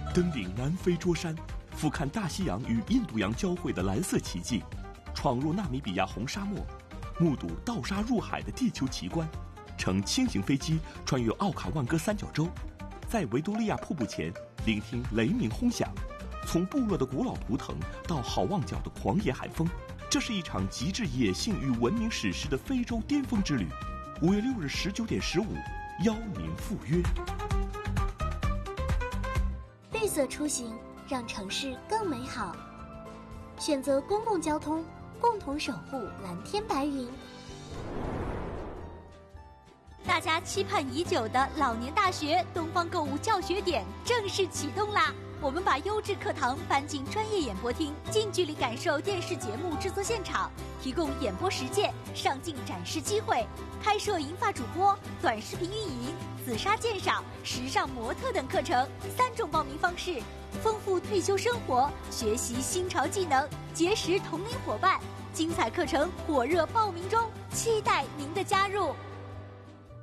登顶南非桌山，俯瞰大西洋与印度洋交汇的蓝色奇迹，闯入纳米比亚红沙漠，目睹盗沙入海的地球奇观，乘轻型飞机穿越奥卡万戈三角洲，在维多利亚瀑布前聆听雷鸣轰响，从部落的古老图腾到好望角的狂野海风，这是一场极致野性与文明史诗的非洲巅峰之旅。5月6日19点15，邀您赴约。 绿色出行，让城市更美好。选择公共交通，共同守护蓝天白云。 大家期盼已久的老年大学东方购物教学点正式启动啦！我们把优质课堂搬进专业演播厅，近距离感受电视节目制作现场，提供演播实践、上镜展示机会，开设银发主播、短视频运营、紫砂鉴赏、时尚模特等课程3种报名方式，丰富退休生活，学习新潮技能，结识同龄伙伴。精彩课程火热报名中，期待您的加入。